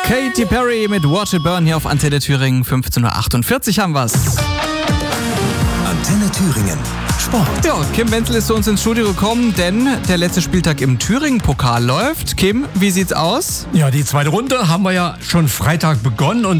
Katy Perry mit Watch It Burn hier auf Antenne Thüringen. 15.48 Uhr haben wir's. Antenne Thüringen. Sport. Ja, Kim Wenzel ist zu uns ins Studio gekommen, denn der letzte Spieltag im Thüringen-Pokal läuft. Kim, wie sieht's aus? Ja, die zweite Runde haben wir ja schon Freitag begonnen und